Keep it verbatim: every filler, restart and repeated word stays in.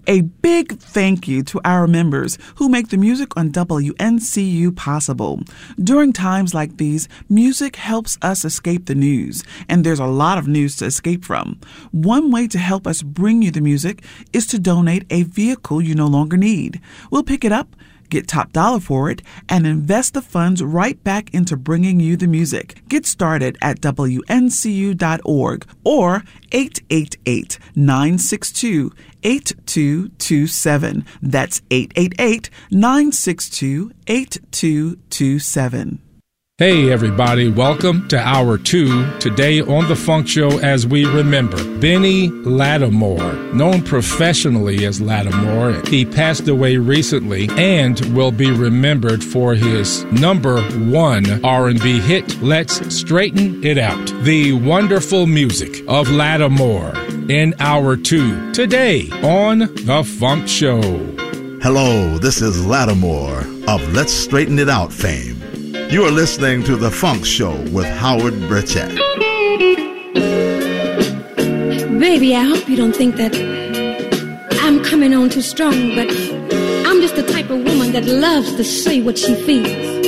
A big thank you to our members who make the music on W N C U possible. During times like these, music helps us escape the news, and there's a lot of news to escape from. One way to help us bring you the music is to donate a vehicle you no longer need. We'll pick it up, get top dollar for it, and invest the funds right back into bringing you the music. Get started at W N C U dot org or eight eight eight, nine six two, eight two two seven. That's eight eight eight, nine six two, eight two two seven. Hey everybody, welcome to Hour two. Today on The Funk Show, as we remember Benny Lattimore, known professionally as Lattimore. He passed away recently and will be remembered for his number one R and B hit, Let's Straighten It Out. The wonderful music of Lattimore in Hour two, today on The Funk Show. Hello, this is Lattimore of Let's Straighten It Out fame. You are listening to The Funk Show with Howard Burchett. Baby, I hope you don't think that I'm coming on too strong, but I'm just the type of woman that loves to say what she feels.